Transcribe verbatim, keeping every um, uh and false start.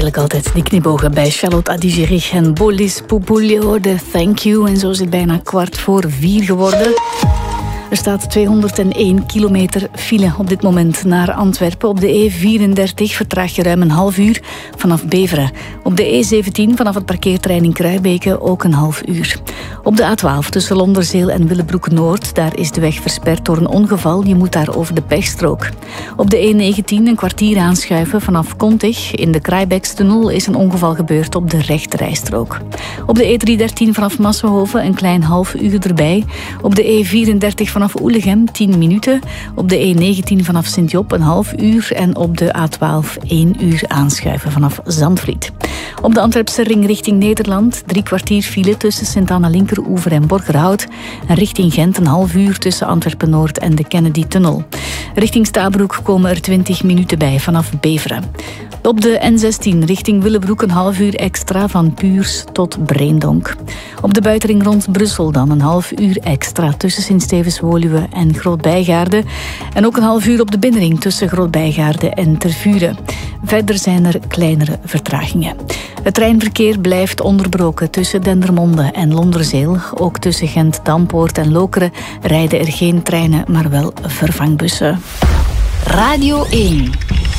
heerlijk altijd, die knipogen bij Charlotte Adigéry en Bolis Poupoulio, de Thank You. En zo is het bijna kwart voor vier geworden. Er staat tweehonderdéén kilometer file op dit moment naar Antwerpen. Op de E vierendertig vertraag je ruim een half uur vanaf Beveren. Op de E zeventien vanaf het parkeerterrein in Kruibeke ook een half uur. Op de A twaalf tussen Londerzeel en Willebroek-Noord, daar is de weg versperd door een ongeval. Je moet daar over de pechstrook. Op de E negentien een kwartier aanschuiven vanaf Kontig. In de Kraaibeekstunnel is een ongeval gebeurd op de rechterrijstrook. Op de E driehonderddertien vanaf Massenhoven een klein half uur erbij. Op de E vierendertig vanaf Oelegem tien minuten. Op de E negentien vanaf Sint-Job een half uur. En op de A twaalf één uur aanschuiven vanaf Zandvliet. Op de Antwerpse ring richting Nederland drie kwartier file tussen Sint-Anna-Linkeroever en Borgerhout. En richting Gent een half uur tussen Antwerpen-Noord en de Kennedy-tunnel. Richting Stabroek komen er twintig minuten bij vanaf Beveren. Op de N zestien richting Willebroek een half uur extra van Puurs tot Breendonk. Op de buitenring rond Brussel dan een half uur extra tussen Sint-Stevens-Woluwe en Groot-Bijgaarde. En ook een half uur op de binnenring tussen Groot-Bijgaarde en Tervuren. Verder zijn er kleinere vertragingen. Het treinverkeer blijft onderbroken tussen Dendermonde en Londerzeel. Ook tussen Gent, Dampoort en Lokeren rijden er geen treinen, maar wel vervangbussen. Radio één.